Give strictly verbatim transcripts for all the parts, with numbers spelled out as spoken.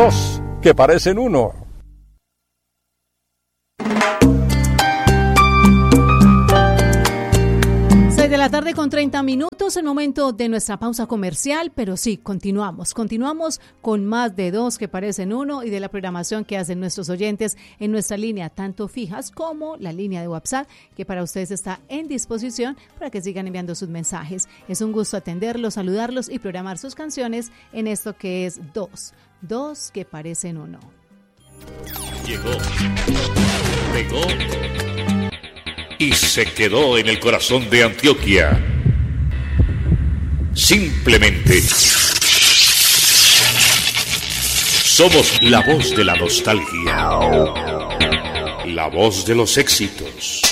dos que parecen uno. De la tarde con treinta minutos, el momento de nuestra pausa comercial, pero sí, continuamos, continuamos con más de dos que parecen uno y de la programación que hacen nuestros oyentes en nuestra línea, tanto fijas como la línea de WhatsApp, que para ustedes está en disposición para que sigan enviando sus mensajes. Es un gusto atenderlos, saludarlos y programar sus canciones en esto que es dos, dos que parecen uno. Llegó, pegó y se quedó en el corazón de Antioquia. Simplemente somos la voz de la nostalgia, la voz de los éxitos.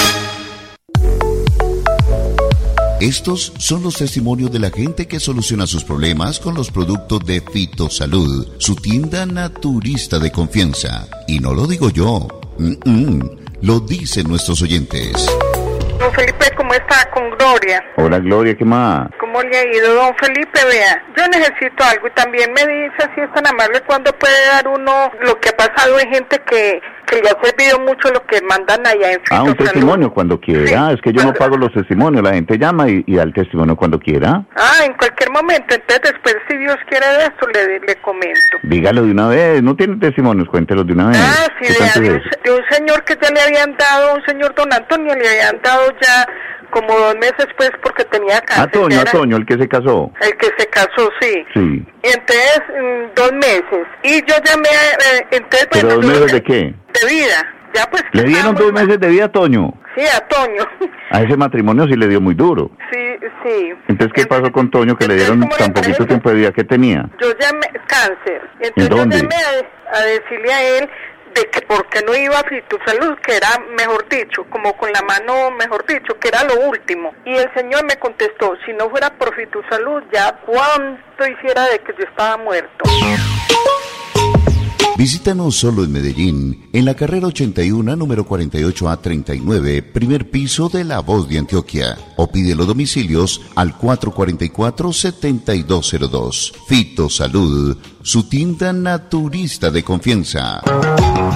Estos son los testimonios de la gente que soluciona sus problemas con los productos de Fitosalud, su tienda naturista de confianza. Y no lo digo yo, Mm-mm. Lo dicen nuestros oyentes. Don Felipe, ¿cómo está? Con Gloria. Hola, Gloria, ¿qué más? ¿Cómo le ha ido, don Felipe? Vea, yo necesito algo y también me dice, si es tan amable, ¿cuándo puede dar uno lo que ha pasado en gente que, que le ha servido mucho lo que mandan allá en Fitosalud? Ah, un testimonio cuando quiera. Sí. Es que yo no pago los testimonios, la gente llama y, y da el testimonio cuando quiera. Ah, en cualquier momento. Entonces, después, si Dios quiere de esto, le, le comento. Dígalo de una vez. No tiene testimonios, cuéntelo de una vez. Ah, sí, vea, de un, de un señor que ya le habían dado, un señor don Antonio, le habían dado ya como dos meses pues porque tenía cáncer. A Toño, a Toño, el que se casó. El que se casó, sí. Sí. Entonces, mmm, dos meses. Y yo llamé, eh, entonces... ¿Pero bueno, dos meses de qué? De vida. Ya pues... ¿Le dieron dos meses de vida a Toño? Sí, a Toño. A ese matrimonio sí le dio muy duro. Sí, sí. Entonces, ¿qué pasó con Toño que le dieron tan poquito tiempo de vida que tenía? Yo llamé, cáncer. Entonces ¿En dónde? yo llamé a, a decirle a él de que por qué no iba a Fitosalud, que era, mejor dicho, como con la mano, mejor dicho, que era lo último. Y el señor me contestó, si no fuera por Fitosalud, ya cuánto hiciera de que yo estaba muerto. Visítanos solo en Medellín, en la carrera ochenta y uno, número cuarenta y ocho A treinta y nueve, primer piso de La Voz de Antioquia. O pide los domicilios al cuatro cuatro cuatro, siete dos cero dos. Fitosalud, su tienda naturista de confianza.